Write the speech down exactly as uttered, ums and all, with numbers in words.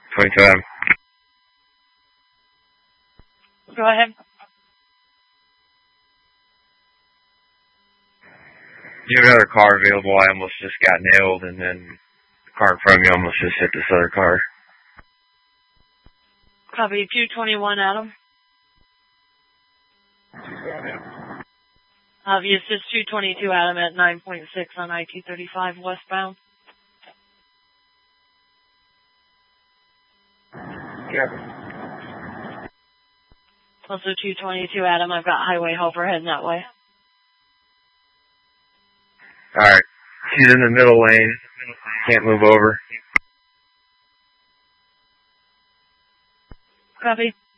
twenty-two Adam. Go ahead. You have another car available. I almost just got nailed, and then the car in front of me almost just hit this other car. Copy two twenty-one, Adam. Obvious is two twenty-two, Adam, at nine point six on I two thirty-five westbound. Yeah. Also two twenty-two, Adam, I've got highway helper heading that way. Alright. She's in the middle lane. Can't move over. Copy.